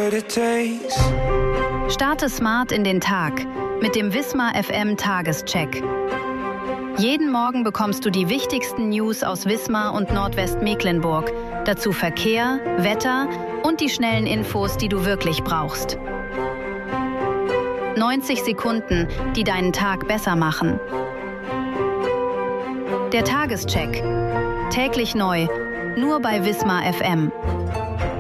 what it takes. Starte smart in den Tag mit dem Wismar FM Tagescheck. Jeden Morgen bekommst du die wichtigsten News aus Wismar und Nordwestmecklenburg. Dazu Verkehr, Wetter und die schnellen Infos, die du wirklich brauchst. 90 Sekunden, die deinen Tag besser machen. Der Tagescheck. Täglich neu, nur bei Wismar FM.